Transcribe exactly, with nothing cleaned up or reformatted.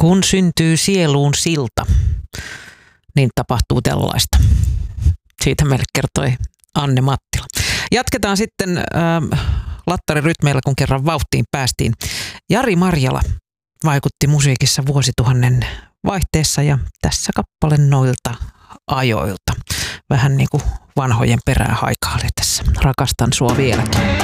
Kun syntyy sieluun silta, niin tapahtuu tällaista. Siitä meille kertoi Anne Mattila. Jatketaan sitten äh, lattarirytmeillä, kun kerran vauhtiin päästiin. Jari Marjala vaikutti musiikissa vuosituhannen vaihteessa ja tässä kappale noilta ajoilta. Vähän niin kuin vanhojen perää haikailee tässä. Rakastan sua vieläkin.